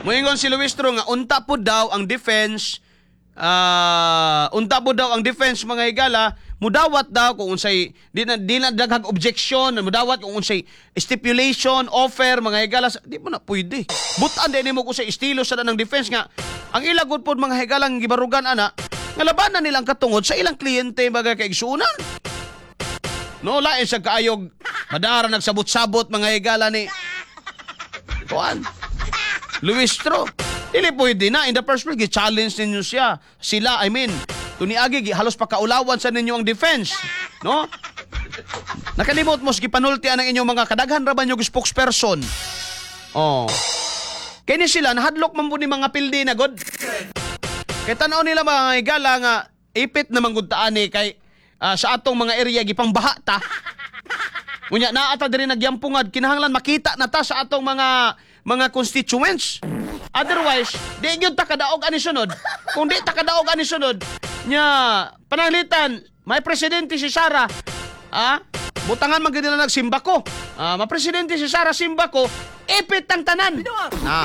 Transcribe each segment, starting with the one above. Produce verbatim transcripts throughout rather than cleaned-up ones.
Moingon si Luistro nga unta po daw ang defense uh, unta po daw ang defense mga higala mudawat daw kung unsay di na di na daghang objection mudawat kung unsay stipulation offer mga higala di mo na pwede butan din mo ko sa estilo sa ng defense nga ang ilagod pod mga higalang gibarugan ana nga labanan nilang katungod sa ilang kliyente mga kaigsuunan no lain sa kaayog madara nagsabot-sabot mga higala ni kuan Luistro, dili pwede na. In the first place, gi-challenge ninyo siya. Sila, I mean, tuniagi, halos pakaulawan sa ninyo ang defense. No? Nakalimot mo, gipanultian ang inyong mga kadaghan raban yung spokesperson. Oh. Kaya sila, nahadlok man po ni mga pildi na god. Kaya tanaw nila mga igala nga, ipit na manggudtaan eh, kay uh, sa atong mga area, gipang baha ta. Unya, naata din nagyampungad, kinahanglan makita na ta sa atong mga mga constituents. Otherwise, di yun takadaog ani sunod. Kung di takadaog ani sunod, nya pananglitan, may presidente si Sara. Ah, butangan man gid nila nagsimba ko. Ah, may presidente si Sara simba ko, ipit ang tanan. Na.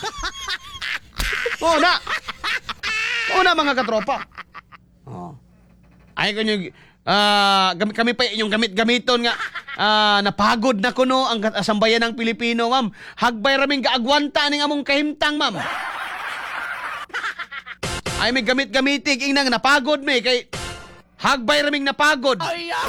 Oh, na. Oh, na mga katropa. Oh. Ay kanyo ah, gamit kami pa yung gamit-gamiton nga. Ah, napagod na kuno ang sambayan ng Pilipino, ma'am. Hagbay raming gaagwanta ning among kahimtang, ma'am. Ay may gamit-gamitig inang napagod me kay hagbay raming napagod.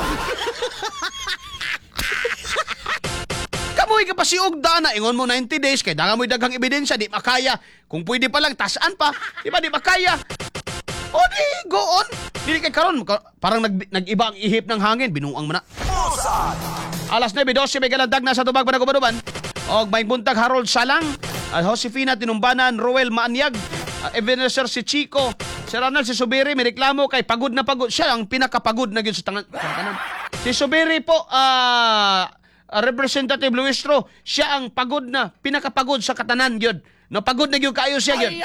Kamoy ka pa si Ugda na ingon mo ninety days kay dangamoy daghang ebidensya di makaya. Kung pwede pa lang tasan pa, di ba di makaya? O di, go on. Dili kay karon parang nag, nag-iba ang ihip ng hangin, binuang mo na. Alas nueve dose may galandag na sa tubag Banagubanuban. Og may buntag Harold Salang, uh, Josefina Tinumbanan, Roel Maanyag, uh, Ebenezer si Chico, si Ronald si Subiri may reklamo kay pagod na pagod. Siya ang pinakapagod na gyud sa tangan. Si Subiri po uh, uh, Representative Luistro, siya ang pagod na, pinakapagod sa katanan gyud. No pagod na gyud kaayo siya gyud.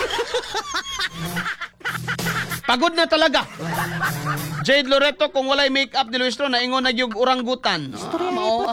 Pagod na talaga. Jade Loreto, kung walay make-up ni Luistro, naingon na yung uranggutan. Ah, mao.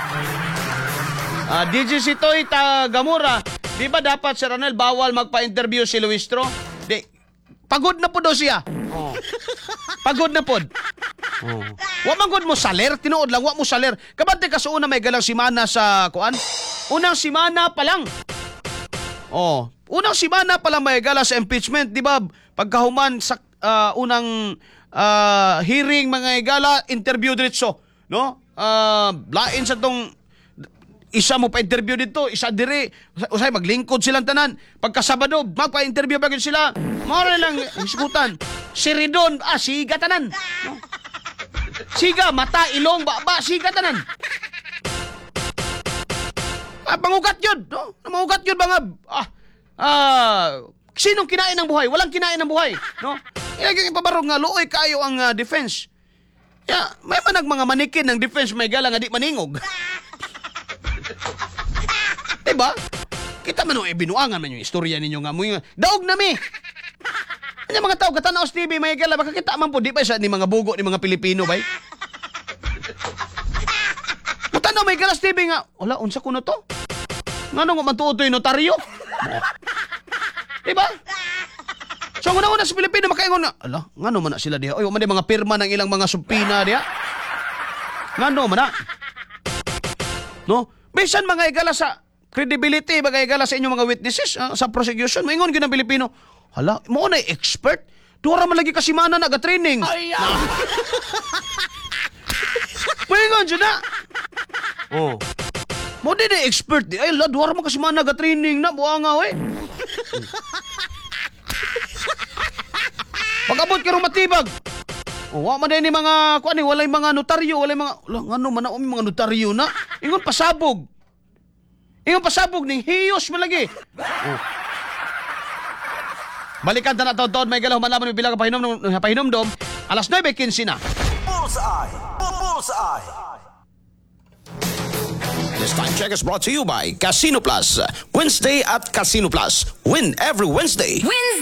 Ah, D J Sitoy Tagamura, di ba dapat si Ronel bawal magpa-interview si Luistro? Di, pagod na po daw siya. Oh. Pagod na po. Oh. Wa magod mo saler, tinuod lang, wa mo saler. Kabante ka sa una may galang simana sa kuan? Unang simana pa lang. Oh, unang simana pa lang may gala sa impeachment, di ba? Pagkahuman sa uh, unang uh, hearing mga igala, interview diretso, no? Uh, lain sa tong isa mo pa-interview dito, isa dire, usay maglingkod silang tanan. Pagka Sabado, magpa-interview bagay sila. Mora lang iskutan. Si Ridon, ah, siga tanan. No? Siga, mata, ilong, baba, siga tanan. Ah, pangugat yun, no? Pangugat yun, bangab. Ah, ah, sinong kinain ng buhay? Walang kinain ng buhay, no? Ilagay ipabarog nga, looy kayo ang uh, defense. Yeah, may manag mga manikin ng defense may gala nga di maningog. Diba? Kita man o, eh, binuangan man yung istorya ninyo nga mo yung daog na mi. Ano mga tao, katanaw sa T V, may gala, baka kita man po, di ba isa ni mga bugo, ni mga Pilipino, bay? Katanaw, may gala sa T V nga, wala, unsa ko na to? Nga nung matuto yung notaryo? Diba? So, una-una sa Pilipino, makaingon nga, ala, nga naman na sila diha. Oy, man di mga pirma ng ilang mga subpina diha. Nga naman na. No? Bisan mga igala sa credibility, mga igala sa inyong mga witnesses, uh, sa prosecution, maingon gyud ng Pilipino, hala, mo na expert? Dura man lagi kasimana naga-training. Ay, ah. Maingon dyan na. Oh. Mo di na expert di. Ay, la, dura man kasimana naga-training na, buanga, we. Pag-abot ka matibag. O, wa man ni mga, kuan ni, walay mga notaryo, walay mga, wala, ngano man na, mga notaryo na. Ingon pasabog. Ingon pasabog, ning hiyos mo lagi. O. Balikan na na taon-taon, may galaw, malaman, may bilang pahinom, pahinom dom, alas nueve quince na. Bullseye! Bullseye! This time check is brought to you by Casino Plus. Wednesday at Casino Plus. Win every Wednesday. Wednesday!